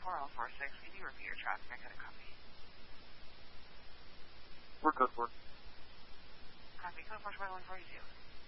4046. Can you repeat your traffic? I couldn't copy. We're good. We're copy. Code 42142.